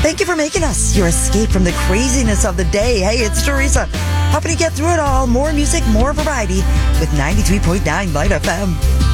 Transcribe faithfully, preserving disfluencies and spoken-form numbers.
Thank you for making us your escape from the craziness of the day. Hey, it's Teresa. Helping you get through it all. More music, more variety with ninety-three point nine Light F M.